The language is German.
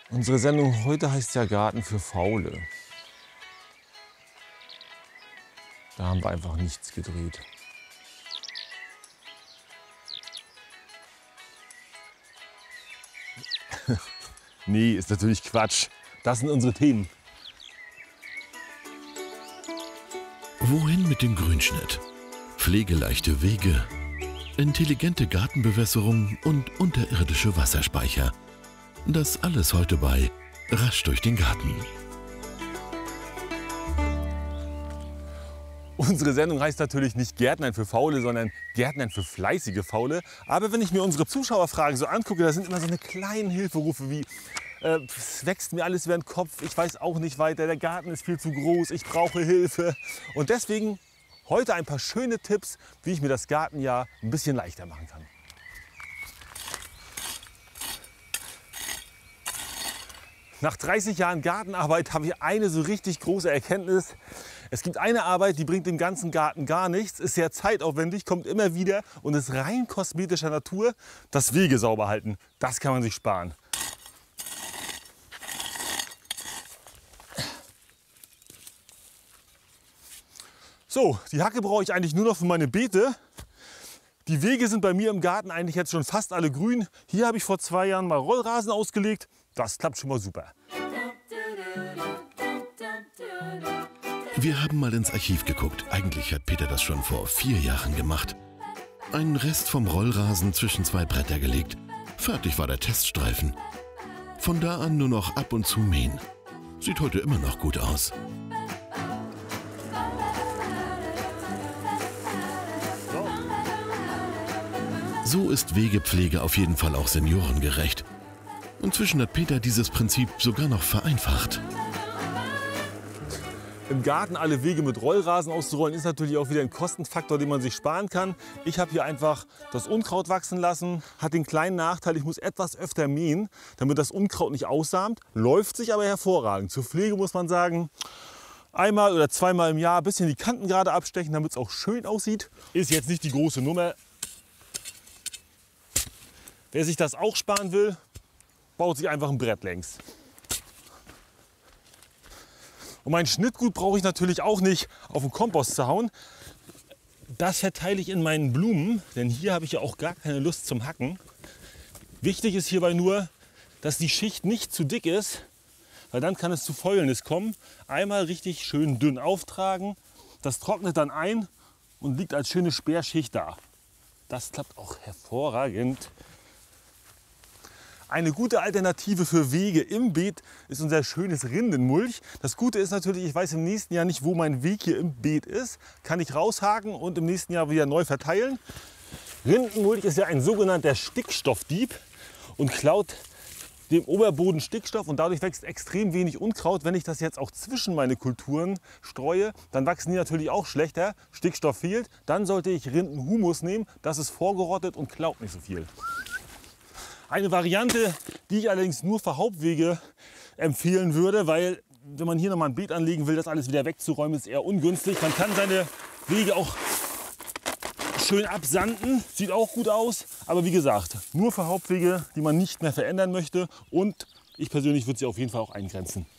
Unsere Sendung heute heißt ja Garten für Faule. Da haben wir einfach nichts gedreht. Nee, ist natürlich Quatsch. Das sind unsere Themen. Wohin mit dem Grünschnitt? Pflegeleichte Wege, intelligente Gartenbewässerung und unterirdische Wasserspeicher. Das alles heute bei Rasch durch den Garten. Unsere Sendung heißt natürlich nicht Gärtnern für Faule, sondern Gärtnern für fleißige Faule. Aber wenn ich mir unsere Zuschauerfragen so angucke, da sind immer so eine kleinen Hilferufe wie es wächst mir alles über den Kopf, ich weiß auch nicht weiter, der Garten ist viel zu groß, ich brauche Hilfe. Und deswegen heute ein paar schöne Tipps, wie ich mir das Gartenjahr ein bisschen leichter machen kann. Nach 30 Jahren Gartenarbeit habe ich eine so richtig große Erkenntnis. Es gibt eine Arbeit, die bringt dem ganzen Garten gar nichts, ist sehr zeitaufwendig, kommt immer wieder und ist rein kosmetischer Natur. Das Wege sauber halten, das kann man sich sparen. So, die Hacke brauche ich eigentlich nur noch für meine Beete. Die Wege sind bei mir im Garten eigentlich jetzt schon fast alle grün. Hier habe ich vor 2 Jahren mal Rollrasen ausgelegt. Das klappt schon mal super. Wir haben mal ins Archiv geguckt. Eigentlich hat Peter das schon vor 4 Jahren gemacht. Einen Rest vom Rollrasen zwischen 2 Bretter gelegt. Fertig war der Teststreifen. Von da an nur noch ab und zu mähen. Sieht heute immer noch gut aus. So ist Wegepflege auf jeden Fall auch seniorengerecht. Inzwischen hat Peter dieses Prinzip sogar noch vereinfacht. Im Garten alle Wege mit Rollrasen auszurollen, ist natürlich auch wieder ein Kostenfaktor, den man sich sparen kann. Ich habe hier einfach das Unkraut wachsen lassen. Hat den kleinen Nachteil, ich muss etwas öfter mähen, damit das Unkraut nicht aussamt. Läuft sich aber hervorragend. Zur Pflege muss man sagen, einmal oder zweimal im Jahr ein bisschen die Kanten gerade abstechen, damit es auch schön aussieht. Ist jetzt nicht die große Nummer. Wer sich das auch sparen will, baut sich einfach ein Brett längs. Und mein Schnittgut brauche ich natürlich auch nicht auf den Kompost zu hauen. Das verteile ich in meinen Blumen, denn hier habe ich ja auch gar keine Lust zum Hacken. Wichtig ist hierbei nur, dass die Schicht nicht zu dick ist, weil dann kann es zu Fäulnis kommen. Einmal richtig schön dünn auftragen, das trocknet dann ein und liegt als schöne Sperrschicht da. Das klappt auch hervorragend. Eine gute Alternative für Wege im Beet ist unser schönes Rindenmulch. Das Gute ist natürlich, ich weiß im nächsten Jahr nicht, wo mein Weg hier im Beet ist. Kann ich raushaken und im nächsten Jahr wieder neu verteilen. Rindenmulch ist ja ein sogenannter Stickstoffdieb und klaut dem Oberboden Stickstoff und dadurch wächst extrem wenig Unkraut. Wenn ich das jetzt auch zwischen meine Kulturen streue, dann wachsen die natürlich auch schlechter. Stickstoff fehlt, dann sollte ich Rindenhumus nehmen. Das ist vorgerottet und klaut nicht so viel. Eine Variante, die ich allerdings nur für Hauptwege empfehlen würde, weil wenn man hier noch mal ein Beet anlegen will, das alles wieder wegzuräumen, ist eher ungünstig. Man kann seine Wege auch schön absanden, sieht auch gut aus, aber wie gesagt, nur für Hauptwege, die man nicht mehr verändern möchte und ich persönlich würde sie auf jeden Fall auch eingrenzen.